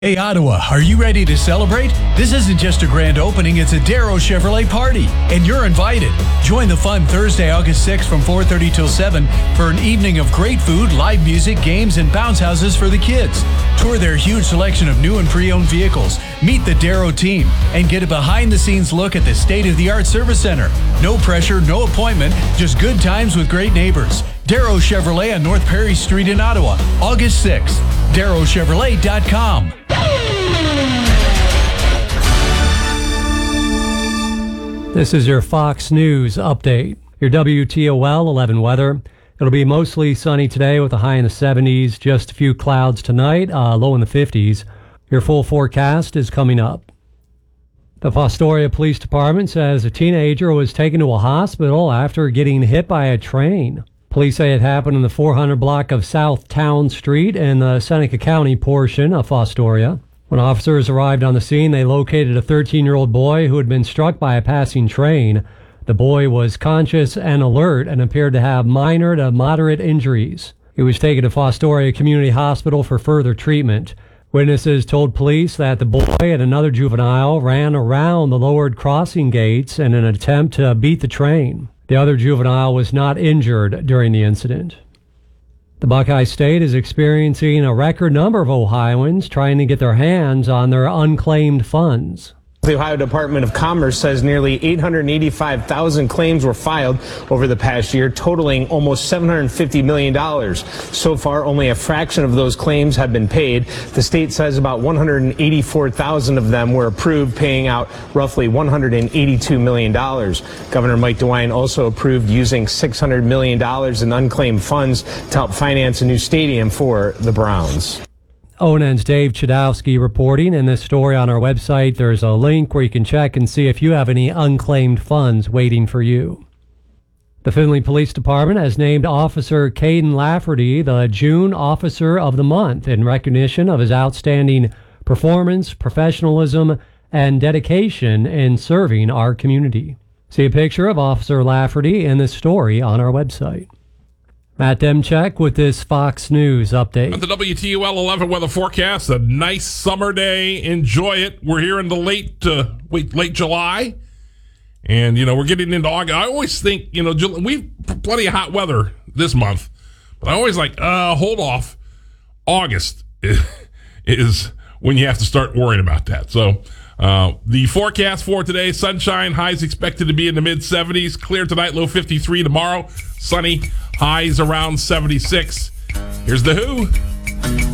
Hey Ottawa, are you ready to celebrate? This isn't just a grand opening, it's a Darrow Chevrolet party, and you're invited. Join the fun Thursday, August 6th from 4:30 till 7 for an evening of great food, live music, games, and bounce houses for the kids. Tour their huge selection of new and pre-owned vehicles, meet the Darrow team, and get a behind-the-scenes look at the state-of-the-art service center. No pressure, no appointment, just good times with great neighbors. Darrow Chevrolet on North Perry Street in Ottawa, August 6th. DarrowChevrolet.com. This is your Fox News update. Your WTOL 11 weather. It'll be mostly sunny today with a high in the 70s, just a few clouds tonight, low in the 50s. Your full forecast is coming up. The Fostoria Police Department says a teenager was taken to a hospital after getting hit by a train. Police say it happened in the 400 block of South Town Street in the Seneca County portion of Fostoria. When officers arrived on the scene, they located a 13-year-old boy who had been struck by a passing train. The boy was conscious and alert and appeared to have minor to moderate injuries. He was taken to Fostoria Community Hospital for further treatment. Witnesses told police that the boy and another juvenile ran around the lowered crossing gates in an attempt to beat the train. The other juvenile was not injured during the incident. The Buckeye State is experiencing a record number of Ohioans trying to get their hands on their unclaimed funds. The Ohio Department of Commerce says nearly 885,000 claims were filed over the past year, totaling almost $750 million. So far, only a fraction of those claims have been paid. The state says about 184,000 of them were approved, paying out roughly $182 million. Governor Mike DeWine also approved using $600 million in unclaimed funds to help finance a new stadium for the Browns. ONN's Dave Chudowski reporting. In this story on our website, there's a link where you can check and see if you have any unclaimed funds waiting for you. The Findlay Police Department has named Officer Caden Lafferty the June Officer of the Month in recognition of his outstanding performance, professionalism, and dedication in serving our community. See a picture of Officer Lafferty in this story on our website. Matt Demchek with this Fox News update. At the WTUL 11 weather forecast, a nice summer day. Enjoy it. We're here in the late July. And, we're getting into August. I always think, we've plenty of hot weather this month. But I always hold off. August is when you have to start worrying about that. So, the forecast for today, sunshine, highs expected to be in the mid-70s. Clear tonight, low 53 tomorrow. Sunny, highs around 76. Here's The Who.